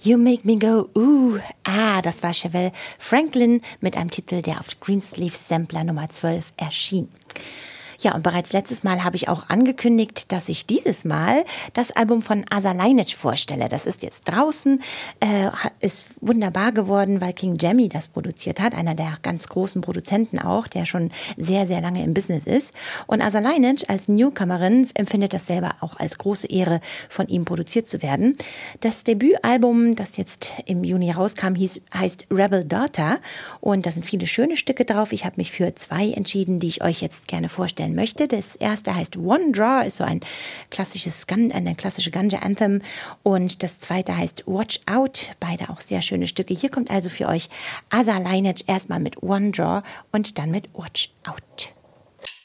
You Make Me Go, das war Chevelle Franklin mit einem Titel, der auf Greensleeve Sampler Nummer 12 erschien. Ja, und bereits letztes Mal habe ich auch angekündigt, dass ich dieses Mal das Album von Asa Lainic vorstelle. Das ist jetzt draußen, ist wunderbar geworden, weil King Jammy das produziert hat, einer der ganz großen Produzenten auch, der schon sehr, sehr lange im Business ist. Und Asa Lainic als Newcomerin empfindet das selber auch als große Ehre, von ihm produziert zu werden. Das Debütalbum, das jetzt im Juni rauskam, heißt Rebel Daughter und da sind viele schöne Stücke drauf. Ich habe mich für 2 entschieden, die ich euch jetzt gerne vorstellen möchte. Das erste heißt One Draw, ist so eine klassische Ganja Anthem und das zweite heißt Watch Out, beide auch sehr schöne Stücke. Hier kommt also für euch Asa Lainic erstmal mit One Draw und dann mit Watch Out.